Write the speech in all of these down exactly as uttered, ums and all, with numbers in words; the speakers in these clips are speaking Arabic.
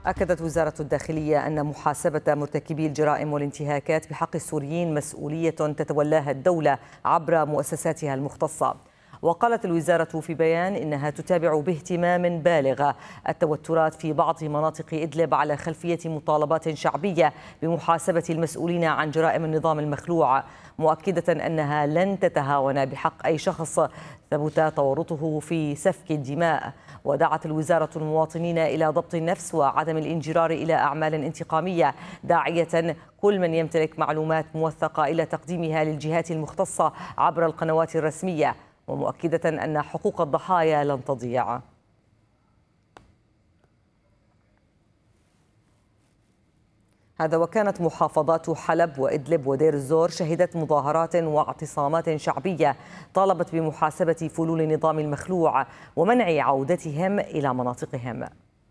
أكدت وزارة الداخلية أن محاسبة مرتكبي الجرائم والانتهاكات بحق السوريين مسؤولية تتولاها الدولة عبر مؤسساتها المختصة. وقالت الوزارة في بيان إنها تتابع باهتمام بالغ التوترات في بعض مناطق إدلب على خلفية مطالبات شعبية بمحاسبة المسؤولين عن جرائم النظام المخلوع، مؤكدة أنها لن تتهاون بحق أي شخص ثبت تورطه في سفك الدماء. ودعت الوزارة المواطنين إلى ضبط النفس وعدم الانجرار إلى أعمال انتقامية، داعية كل من يمتلك معلومات موثقة إلى تقديمها للجهات المختصة عبر القنوات الرسمية، ومؤكدة أن حقوق الضحايا لن تضيع. هذا وكانت محافظات حلب وإدلب ودير الزور شهدت مظاهرات واعتصامات شعبية طالبت بمحاسبة فلول النظام المخلوع ومنع عودتهم إلى مناطقهم.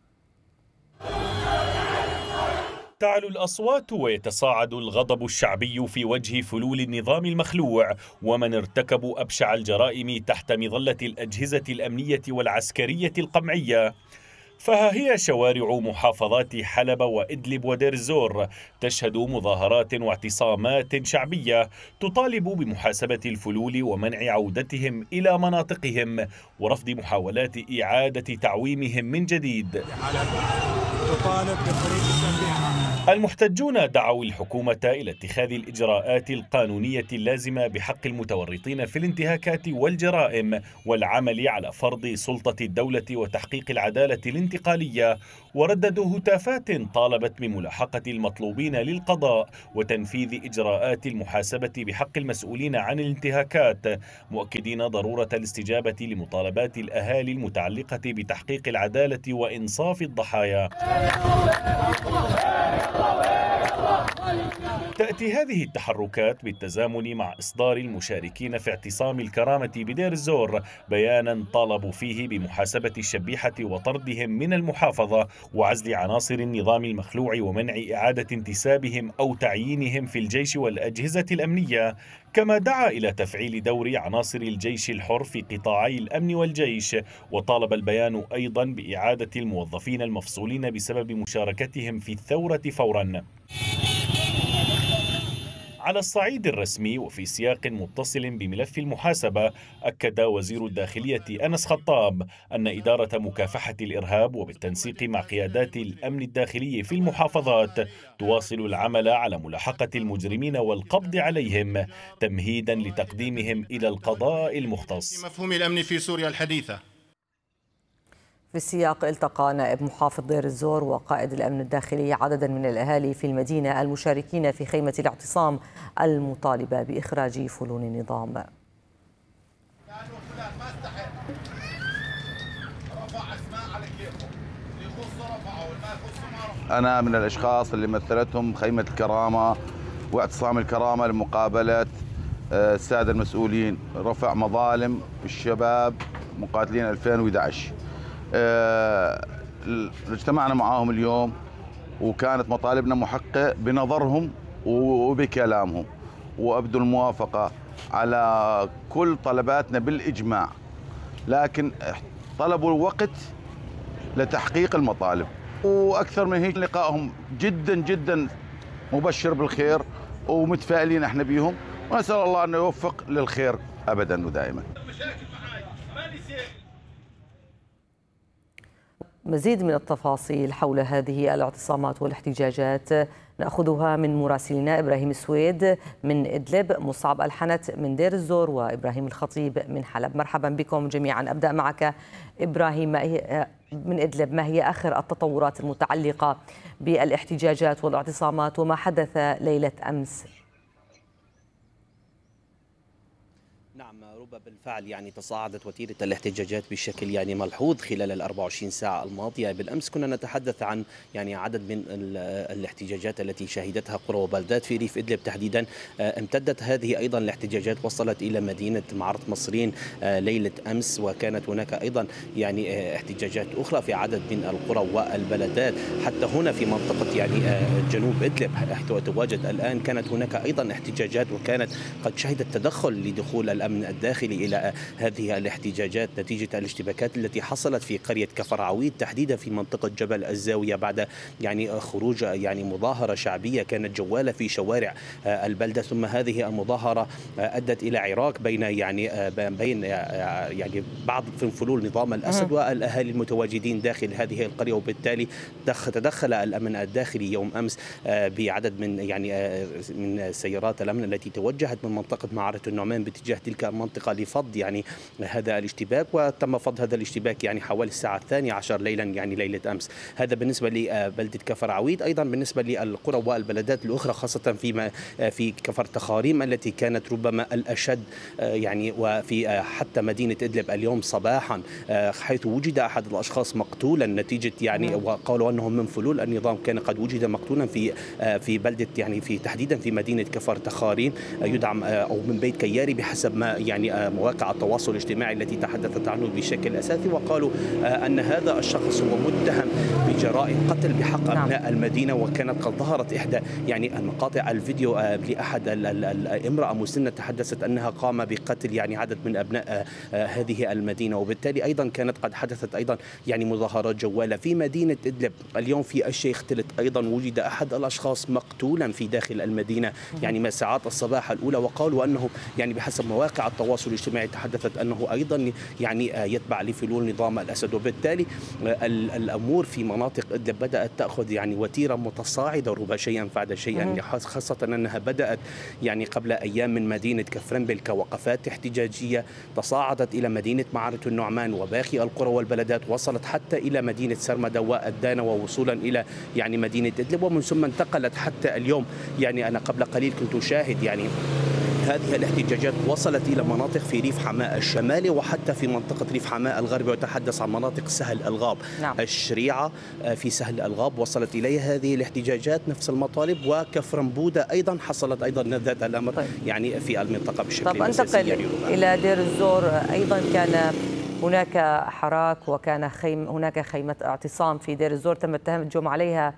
تعلو الأصوات ويتصاعد الغضب الشعبي في وجه فلول النظام المخلوع ومن ارتكبوا أبشع الجرائم تحت مظلة الأجهزة الأمنية والعسكرية القمعية. فها هي شوارع محافظات حلب وإدلب ودير الزور تشهد مظاهرات واعتصامات شعبية تطالب بمحاسبة الفلول ومنع عودتهم إلى مناطقهم ورفض محاولات إعادة تعويمهم من جديد. المحتجون دعوا الحكومة إلى اتخاذ الإجراءات القانونية اللازمة بحق المتورطين في الانتهاكات والجرائم والعمل على فرض سلطة الدولة وتحقيق العدالة الانتقالية، ورددوا هتافات طالبت بملاحقة المطلوبين للقضاء وتنفيذ إجراءات المحاسبة بحق المسؤولين عن الانتهاكات، مؤكدين ضرورة الاستجابة لمطالبات الأهالي المتعلقة بتحقيق العدالة وإنصاف الضحايا. تأتي هذه التحركات بالتزامن مع إصدار المشاركين في اعتصام الكرامة بدير الزور بيانا طالبوا فيه بمحاسبة الشبيحة وطردهم من المحافظة وعزل عناصر النظام المخلوع ومنع إعادة انتسابهم أو تعيينهم في الجيش والأجهزة الأمنية، كما دعا إلى تفعيل دور عناصر الجيش الحر في قطاعي الأمن والجيش. وطالب البيان أيضا بإعادة الموظفين المفصولين بسبب مشاركتهم في الثورة فورا. على الصعيد الرسمي وفي سياق متصل بملف المحاسبة، أكد وزير الداخلية أنس خطاب أن إدارة مكافحة الإرهاب وبالتنسيق مع قيادات الأمن الداخلي في المحافظات تواصل العمل على ملاحقة المجرمين والقبض عليهم تمهيدا لتقديمهم إلى القضاء المختص. مفهوم الأمن في سوريا الحديثة. في السياق التقى نائب محافظ دير الزور وقائد الأمن الداخلي عددا من الأهالي في المدينة المشاركين في خيمة الاعتصام المطالبة بإخراج فلول النظام. أنا من الأشخاص اللي مثلتهم خيمة الكرامة واعتصام الكرامة لمقابلة السادة المسؤولين، رفع مظالم الشباب مقاتلين ألفين وأحد عشر. اه اجتمعنا معاهم اليوم وكانت مطالبنا محققة بنظرهم وبكلامهم، وأبدوا الموافقة على كل طلباتنا بالإجماع، لكن طلبوا الوقت لتحقيق المطالب. وأكثر من هيك لقائهم جدا جدا مبشر بالخير ومتفائلين احنا بيهم، ونسأل الله أن يوفق للخير أبدا ودائما. مزيد من التفاصيل حول هذه الاعتصامات والاحتجاجات نأخذها من مراسلنا إبراهيم السويد من إدلب، مصعب الحنت من دير الزور، وإبراهيم الخطيب من حلب. مرحبا بكم جميعا. أبدأ معك إبراهيم من إدلب، ما هي آخر التطورات المتعلقة بالاحتجاجات والاعتصامات وما حدث ليلة أمس؟ نعم ربما بالفعل يعني تصاعدت وتيرة الاحتجاجات بشكل يعني ملحوظ خلال ال أربع وعشرين ساعة الماضية. بالأمس كنا نتحدث عن يعني عدد من الاحتجاجات التي شهدتها قرى وبلدات في ريف إدلب تحديدا. امتدت هذه أيضا الاحتجاجات، وصلت إلى مدينة معرض مصرين ليلة أمس، وكانت هناك أيضا يعني احتجاجات أخرى في عدد من القرى والبلدات. حتى هنا في منطقة يعني جنوب إدلب حيث أتواجد الآن كانت هناك أيضا احتجاجات، وكانت قد شهدت تدخل لدخول الأمن الداخلي الداخلي إلى هذه الاحتجاجات نتيجة الاشتباكات التي حصلت في قرية كفر عويد تحديدا في منطقة جبل الزاوية بعد يعني خروج يعني مظاهرة شعبية كانت جوالة في شوارع البلدة، ثم هذه المظاهرة أدت إلى عراك بين يعني بين يعني بعض فلول نظام الأسد والأهالي المتواجدين داخل هذه القرية، وبالتالي تدخل الأمن الداخلي يوم أمس بعدد من يعني من سيارات الأمن التي توجهت من منطقة معرة النعمان باتجاه تلك المنطقة لفض يعني هذا الاشتباك، وتم فض هذا الاشتباك يعني حوالي الساعة الثانية عشر ليلا يعني ليلة أمس. هذا بالنسبة لبلدة كفر عويد. أيضا بالنسبة للقرى والبلدات الأخرى خاصة في في كفر تخاريم التي كانت ربما الأشد يعني، وفي حتى مدينة إدلب اليوم صباحا حيث وجد أحد الأشخاص مقتولا نتيجة يعني وقالوا أنهم من فلول النظام، كان قد وجد مقتولا في في بلدة يعني في تحديدا في مدينة كفر تخاريم يدعم أو من بيت كياري بحسب ما يعني مواقع التواصل الاجتماعي التي تحدثت عنه بشكل أساسي، وقالوا أن هذا الشخص هو متهم بجرائم قتل بحق أبناء المدينة. وكانت قد ظهرت إحدى يعني مقاطع الفيديو لأحد امرأة مسنة تحدثت أنها قام بقتل يعني عدد من أبناء هذه المدينة، وبالتالي أيضا كانت قد حدثت أيضا يعني مظاهرات جوالة في مدينة إدلب. اليوم في الشيخ تلت أيضا وجد أحد الأشخاص مقتولا في داخل المدينة يعني ما ساعات الصباح الأولى، وقالوا أنه يعني بحسب مواقع التواصل الاجتماعي تحدثت أنه أيضا يعني يتبع لفلول نظام الأسد. وبالتالي الأمور في مناطق إدلب بدأت تأخذ يعني وتيرة متصاعدة ربما شيئا بعد شيئا، خاصة أنها بدأت يعني قبل أيام من مدينة كفرنبل كوقفات احتجاجية تصاعدت إلى مدينة معرة النعمان وباقي القرى والبلدات، وصلت حتى إلى مدينة سرمدة والدانة ووصولا إلى يعني مدينة إدلب، ومن ثم انتقلت حتى اليوم. يعني أنا قبل قليل كنت أشاهد يعني هذه الاحتجاجات وصلت إلى مناطق في ريف حماة الشمالي وحتى في منطقة ريف حماة الغربي، وتحدث عن مناطق سهل الغاب. نعم. الشريعة في سهل الغاب وصلت إليها هذه الاحتجاجات نفس المطالب، وكفرنبودة أيضا حصلت أيضا ذات الأمر. طيب. يعني في المنطقة بشكل طب أنتقل يعني إلى دير الزور. أيضا كان هناك حراك وكان خيم هناك خيمة اعتصام في دير الزور تم التهجم عليها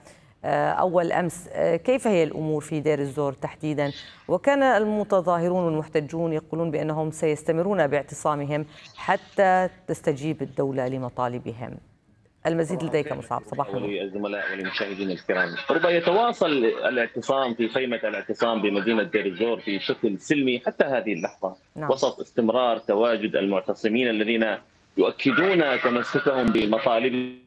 أول أمس. كيف هي الأمور في دير الزور تحديدا؟ وكان المتظاهرون والمحتجون يقولون بأنهم سيستمرون باعتصامهم حتى تستجيب الدولة لمطالبهم. المزيد لديك مصعب. صباح الخير. وللزملاء وللمشاهدين الكرام، ربما يتواصل الاعتصام في خيمة الاعتصام بمدينة دير الزور في شكل سلمي حتى هذه اللحظة. نعم. وسط استمرار تواجد المعتصمين الذين يؤكدون تمسكهم بمطالب.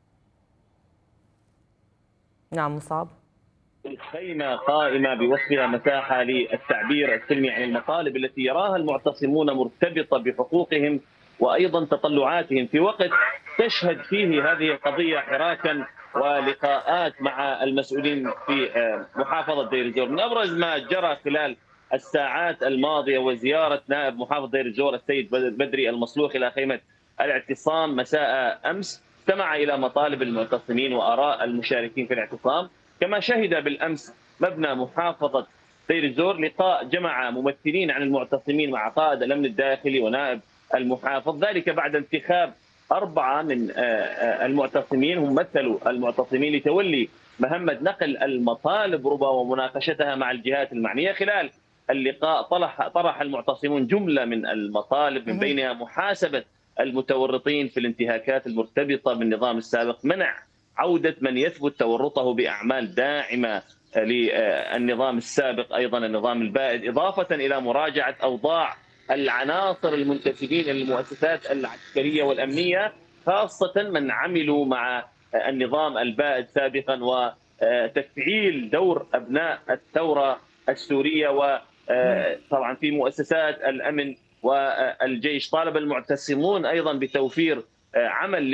نعم مصعب. الخيمة قائمة بوصفها مساحة للتعبير السلمي عن المطالب التي يراها المعتصمون مرتبطة بحقوقهم وأيضا تطلعاتهم، في وقت تشهد فيه هذه القضية حراكا ولقاءات مع المسؤولين في محافظة دير الزور. من أبرز ما جرى خلال الساعات الماضية وزيارة نائب محافظ دير الزور السيد بدري المصلوخ إلى خيمة الاعتصام مساء أمس، استمع إلى مطالب المعتصمين وآراء المشاركين في الاعتصام. كما شهد بالأمس مبنى محافظة دير الزور لقاء جمع ممثلين عن المعتصمين مع قائد الأمن الداخلي ونائب المحافظ، ذلك بعد انتخاب أربعة من المعتصمين هم مثلوا المعتصمين لتولي مهمة نقل المطالب ربما ومناقشتها مع الجهات المعنية. خلال اللقاء طرح طرح المعتصمون جملة من المطالب من بينها محاسبة المتورطين في الانتهاكات المرتبطة بالنظام السابق، منع عودة من يثبت تورطه بأعمال داعمة للنظام السابق أيضا النظام البائد، إضافة إلى مراجعة أوضاع العناصر المنتسبين للمؤسسات العسكرية والأمنية، خاصة من عملوا مع النظام البائد سابقا، وتفعيل دور أبناء الثورة السورية وطبعا في مؤسسات الأمن والجيش. طالب المعتصمون أيضا بتوفير عمل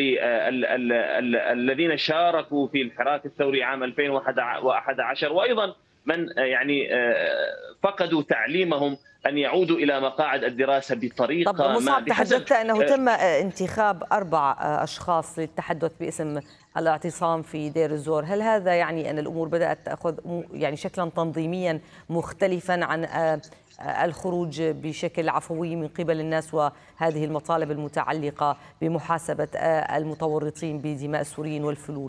للذين شاركوا في الحراك الثوري عام ألفين وأحد عشر وأيضا من يعني فقدوا تعليمهم أن يعودوا إلى مقاعد الدراسة بطريقة. طب مصعب، تحدثت أنه تم انتخاب أربع أشخاص للتحدث باسم الاعتصام في دير الزور، هل هذا يعني أن الأمور بدأت تأخذ يعني شكلا تنظيميا مختلفا عن الخروج بشكل عفوي من قبل الناس وهذه المطالب المتعلقة بمحاسبة المتورطين بدماء السوريين والفلول؟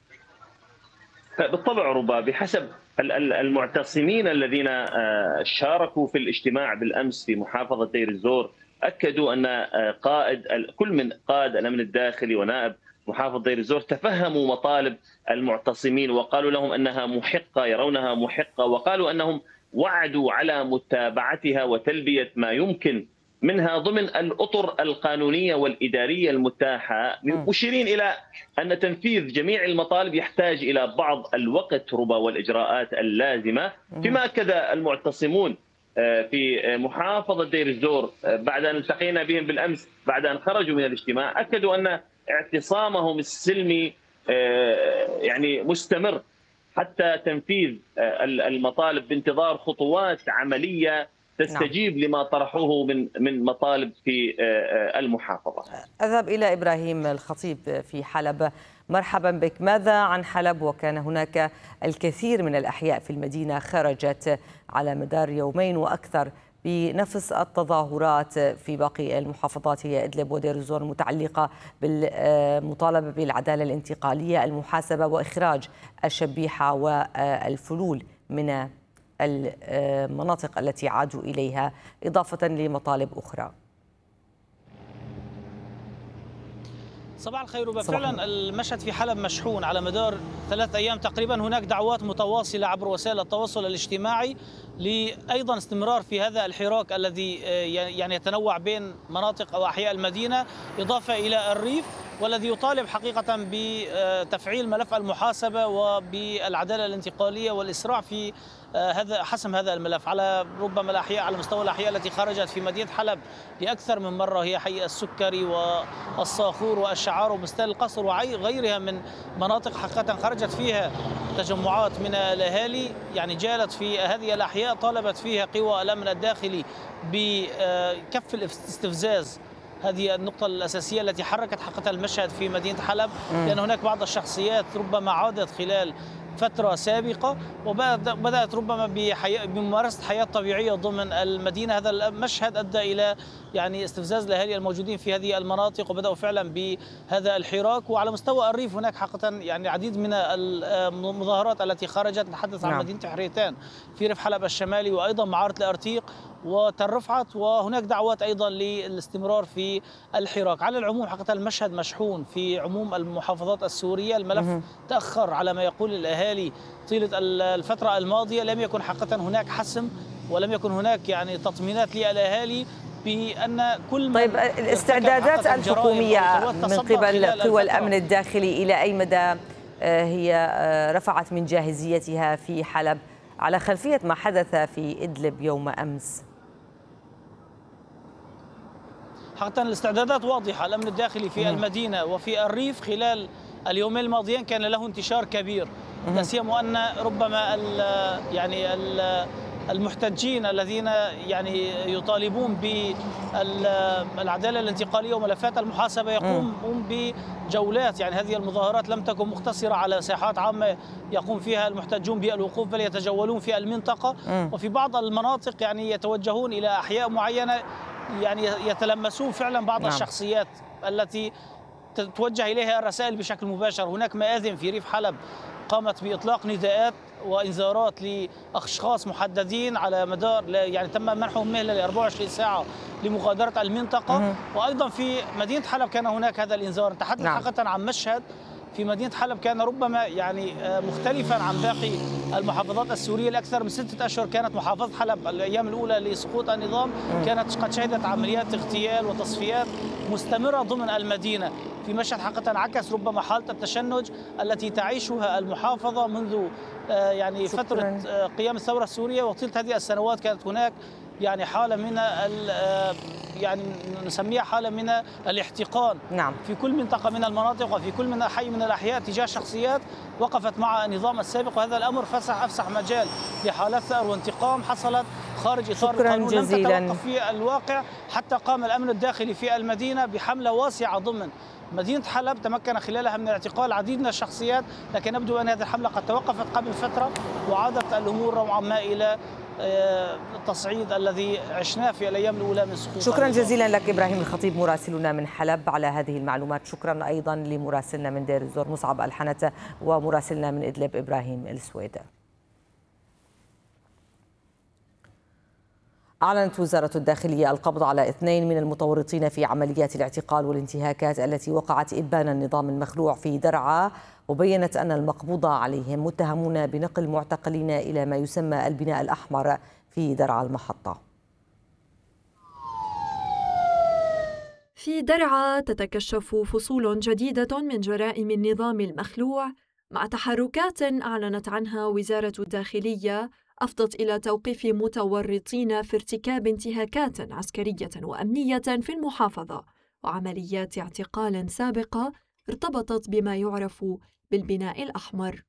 بالطبع ربما بحسب المعتصمين الذين شاركوا في الاجتماع بالأمس في محافظة دير الزور أكدوا أن قائد كل من قائد الأمن الداخلي ونائب محافظ دير الزور تفهموا مطالب المعتصمين وقالوا لهم أنها محقة، يرونها محقة، وقالوا أنهم وعدوا على متابعتها وتلبية ما يمكن منها ضمن الأطر القانونية والإدارية المتاحة، مشيرين إلى أن تنفيذ جميع المطالب يحتاج إلى بعض الوقت ربما والإجراءات اللازمة. فيما أكد المعتصمون في محافظة دير الزور بعد أن التقينا بهم بالأمس بعد أن خرجوا من الاجتماع، أكدوا أن اعتصامهم السلمي يعني مستمر حتى تنفيذ المطالب بانتظار خطوات عملية تستجيب نعم. لما طرحوه من من مطالب في المحافظة. أذهب إلى إبراهيم الخطيب في حلب. مرحبا بك. ماذا عن حلب؟ وكان هناك الكثير من الأحياء في المدينة خرجت على مدار يومين وأكثر بنفس التظاهرات في باقي المحافظات هي إدلب ودير الزور المتعلقة بالمطالبة بالعدالة الانتقالية، المحاسبة وإخراج الشبيحة والفلول من المناطق التي عادوا إليها، إضافة لمطالب أخرى. صباح الخير. فعلا المشهد في حلب مشحون على مدار ثلاث أيام تقريبا. هناك دعوات متواصلة عبر وسائل التواصل الاجتماعي لأيضا استمرار في هذا الحراك الذي يعني يتنوع بين مناطق أو أحياء المدينة إضافة إلى الريف، والذي يطالب حقيقة بتفعيل ملف المحاسبة وبالعدالة الانتقالية والإسراع في هذا حسم هذا الملف على ربما الأحياء على مستوى الأحياء التي خرجت في مدينة حلب لأكثر من مرة، هي حي السكري والصاخور والشعار وبستان القصر وغيرها من مناطق حقيقة خرجت فيها تجمعات من الأهالي، يعني جالت في هذه الأحياء طالبت فيها قوى الأمن الداخلي بكف الاستفزاز. هذه النقطة الأساسية التي حركت حقيقة المشهد في مدينة حلب، لأن هناك بعض الشخصيات ربما عادت خلال فترة سابقة وبدأت ربما بممارسة حياة طبيعية ضمن المدينة. هذا المشهد أدى إلى يعني استفزاز الأهالي الموجودين في هذه المناطق وبدأوا فعلا بهذا الحراك. وعلى مستوى الريف هناك حقيقة يعني العديد من المظاهرات التي خرجت. نتحدث عن مدينة حريتان في ريف حلب الشمالي وأيضا معارة الأرتيق وتل رفعت، وهناك دعوات أيضا للاستمرار في الحراك. على العموم حقيقة المشهد مشحون في عموم المحافظات السورية. الملف تأخر على ما يقول الأهالي طيلة الفترة الماضية، لم يكن حقيقة هناك حسم ولم يكن هناك يعني تطمينات للأهالي بأن كل طيب الاستعدادات الحكومية من قبل قوى الأمن الداخلي إلى أي مدى هي رفعت من جاهزيتها في حلب على خلفية ما حدث في إدلب يوم أمس؟ حقيقة الاستعدادات واضحة. الأمن الداخلي في المدينة وفي الريف خلال اليومين الماضيين كان له انتشار كبير، لا سيما أن ربما ال يعني ال المحتجين الذين يعني يطالبون بالعدالة الانتقالية وملفات المحاسبة يقوم بجولات. يعني هذه المظاهرات لم تكن مقتصرة على ساحات عامة يقوم فيها المحتجون بالوقوف، بل يتجولون في المنطقة وفي بعض المناطق يعني يتوجهون إلى أحياء معينة، يعني يتلمسون فعلا بعض نعم. الشخصيات التي توجه إليها الرسائل بشكل مباشر. هناك مآذن في ريف حلب قامت بإطلاق نداءات وإنذارات لأشخاص محددين على مدار يعني تم منحهم مهلة ل أربعة وعشرين ساعة لمغادرة المنطقة. مم. وأيضا في مدينة حلب كان هناك هذا الإنذار. نتحدث نعم. حقيقة عن مشهد في مدينة حلب كان ربما يعني مختلفا عن باقي المحافظات السورية. لأكثر من ستة أشهر كانت محافظة حلب الأيام الأولى لسقوط النظام كانت قد شهدت عمليات اغتيال وتصفيات مستمرة ضمن المدينة، في مشهد حقيقة عكس ربما حالة التشنج التي تعيشها المحافظة منذ يعني فترة قيام الثورة السورية. وطيلة هذه السنوات كانت هناك يعني حالة من يعني نسميها حالة من الاحتقان نعم. في كل منطقة من المناطق وفي كل من حي من الأحياء تجاه شخصيات وقفت مع النظام السابق، وهذا الأمر فسح أفسح مجال لحالات ثأر وانتقام حصلت خارج إطار القانون لم تتوقف في الواقع، حتى قام الأمن الداخلي في المدينة بحملة واسعة ضمن مدينة حلب تمكن خلالها من اعتقال العديد من الشخصيات، لكن يبدو أن هذه الحملة قد توقفت قبل فترة وعادت الأمور نوعا ما إلى التصعيد الذي عشناه في الأيام الأولى من سقوط. شكرا جزيلا لك إبراهيم الخطيب مراسلنا من حلب على هذه المعلومات. شكرا أيضا لمراسلنا من دير الزور مصعب الحنتة ومراسلنا من إدلب إبراهيم السويدة. أعلنت وزارة الداخلية القبض على اثنين من المتورطين في عمليات الاعتقال والانتهاكات التي وقعت إبان النظام المخلوع في درعا، وبينت أن المقبوض عليهم متهمون بنقل معتقلين إلى ما يسمى البناء الأحمر في درعا المحطة. في درعا تتكشف فصول جديدة من جرائم النظام المخلوع مع تحركات أعلنت عنها وزارة الداخلية أفضت إلى توقيف متورطين في ارتكاب انتهاكات عسكرية وأمنية في المحافظة وعمليات اعتقال سابقة ارتبطت بما يعرف بالبناء الأحمر.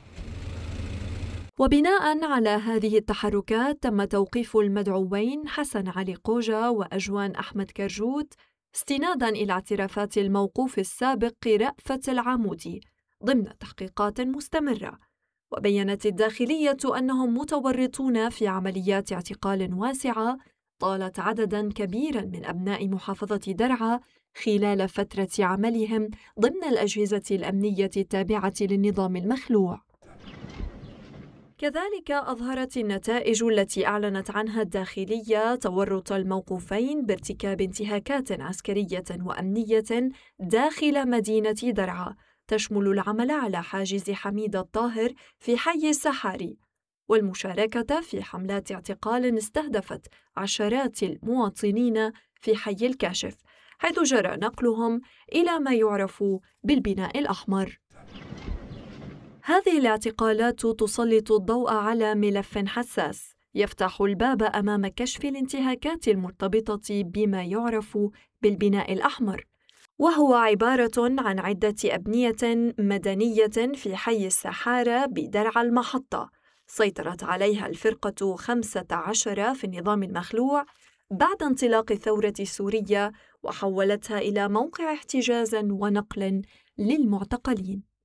وبناء على هذه التحركات تم توقيف المدعوين حسن علي قوجة وأجوان أحمد كرجوت استناداً إلى اعترافات الموقوف السابق رأفت العامودي ضمن تحقيقات مستمرة. وبيّنت الداخلية أنهم متورطون في عمليات اعتقال واسعة طالت عدداً كبيراً من أبناء محافظة درعا خلال فترة عملهم ضمن الأجهزة الأمنية التابعة للنظام المخلوع. كذلك أظهرت النتائج التي أعلنت عنها الداخلية تورط الموقوفين بارتكاب انتهاكات عسكرية وأمنية داخل مدينة درعا تشمل العمل على حاجز حميد الطاهر في حي السحاري والمشاركة في حملات اعتقال استهدفت عشرات المواطنين في حي الكاشف حيث جرى نقلهم إلى ما يعرف بالبناء الأحمر. هذه الاعتقالات تسلط الضوء على ملف حساس يفتح الباب أمام كشف الانتهاكات المرتبطة بما يعرف بالبناء الأحمر، وهو عبارة عن عدة أبنية مدنية في حي السحارة بدرعا المحطة سيطرت عليها الفرقة خمسة عشر في النظام المخلوع بعد انطلاق الثورة السورية وحولتها إلى موقع احتجاز ونقل للمعتقلين.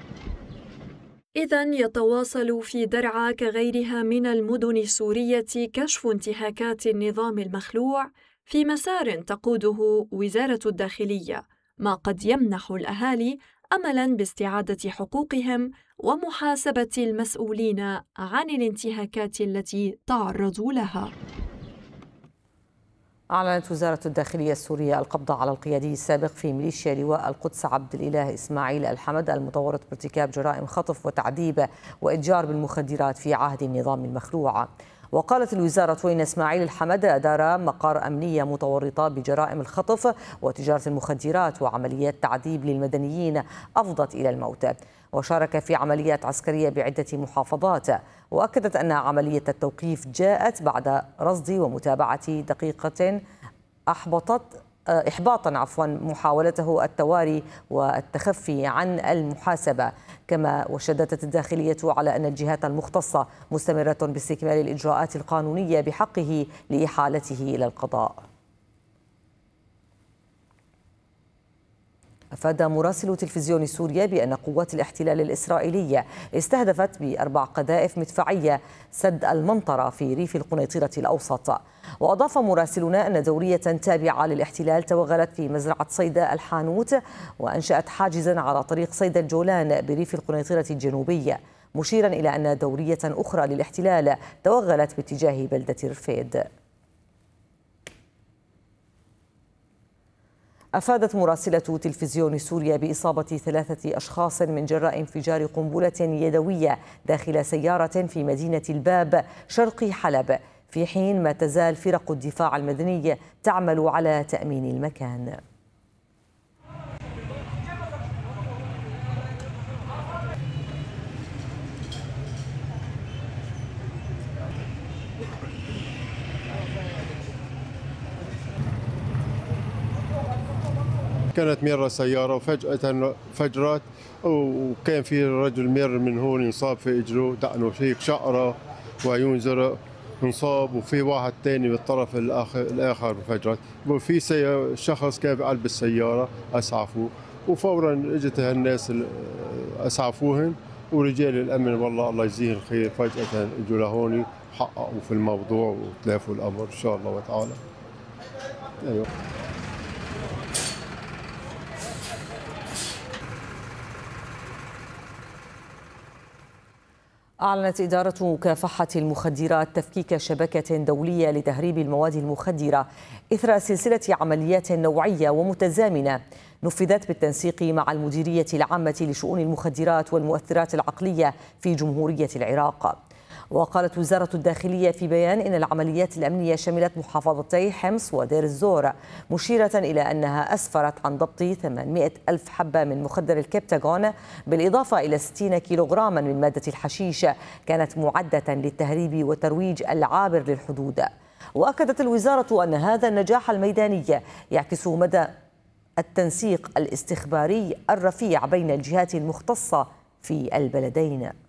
إذن يتواصل في درعا كغيرها من المدن السورية كشف انتهاكات النظام المخلوع في مسار تقوده وزارة الداخلية، ما قد يمنح الأهالي أملاً باستعادة حقوقهم ومحاسبة المسؤولين عن الانتهاكات التي تعرضوا لها. أعلنت وزارة الداخلية السورية القبض على القيادي السابق في ميليشيا لواء القدس عبد الإله إسماعيل الحمد المتورط بارتكاب جرائم خطف وتعذيب وإتجار بالمخدرات في عهد النظام المخلوع. وقالت الوزارة إن إسماعيل الحمد أدار مقار أمنية متورطة بجرائم الخطف وتجارة المخدرات وعمليات تعذيب للمدنيين أفضت إلى الموت، وشارك في عمليات عسكرية بعدة محافظات. وأكدت أن عملية التوقيف جاءت بعد رصد ومتابعة دقيقة أحبطت إحباطا عفوا محاولته التواري والتخفي عن المحاسبة. كما وشددت الداخلية على أن الجهات المختصة مستمرة باستكمال الإجراءات القانونية بحقه لإحالته إلى القضاء. أفاد مراسل تلفزيون سوريا بأن قوات الاحتلال الإسرائيلية استهدفت بأربع قذائف مدفعية سد المنطرة في ريف القنيطرة الأوسط. وأضاف مراسلنا أن دورية تابعة للاحتلال توغلت في مزرعة صيد الحانوت وأنشأت حاجزا على طريق صيد الجولان بريف القنيطرة الجنوبية، مشيرا إلى أن دورية أخرى للاحتلال توغلت باتجاه بلدة رفيد. أفادت مراسلة تلفزيون سوريا بإصابة ثلاثة أشخاص من جراء انفجار قنبلة يدوية داخل سيارة في مدينة الباب شرق حلب، في حين ما تزال فرق الدفاع المدني تعمل على تأمين المكان. كانت مرة سيارة وفجأة فجرت وكان في رجل مر من هون انصاب في اجره دقنه هيك شقرة وعيون زرق انصاب، وفي واحد تاني بالطرف الآخر الآخر فجرت، وفي شخص كان بقلب السيارة أسعفوه، وفورا اجت هالناس أسعفوهن، ورجال الأمن والله الله يجزيهم الخير فجأة اجوا لهون حققوا في الموضوع وتلافوا الأمر إن شاء الله وتعالى. أيوه. أعلنت إدارة مكافحة المخدرات تفكيك شبكة دولية لتهريب المواد المخدرة إثر سلسلة عمليات نوعية ومتزامنة نفذت بالتنسيق مع المديرية العامة لشؤون المخدرات والمؤثرات العقلية في جمهورية العراق. وقالت وزارة الداخلية في بيان إن العمليات الأمنية شملت محافظتي حمص ودير الزور، مشيرة إلى أنها أسفرت عن ضبط ثمانمئة ألف حبة من مخدر الكبتاغون، بالإضافة إلى ستين كيلوغراما من مادة الحشيش كانت معدة للتهريب والترويج العابر للحدود. وأكدت الوزارة أن هذا النجاح الميداني يعكس مدى التنسيق الاستخباري الرفيع بين الجهات المختصة في البلدين.